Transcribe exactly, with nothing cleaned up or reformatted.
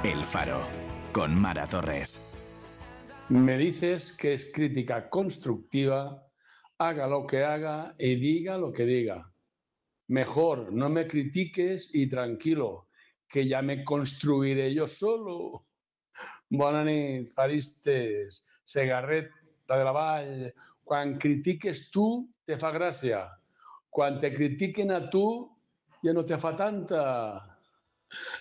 El Faro, con Mara Torres. Me dices que es crítica constructiva, haga lo que haga y diga lo que diga. Mejor no me critiques y tranquilo, que ya me construiré yo solo. Bona nit, faristes, Segarreta de la Vall. Quan critiques tu, te fa gràcia. Quan te critiquen a tu, ja no te fa tanta.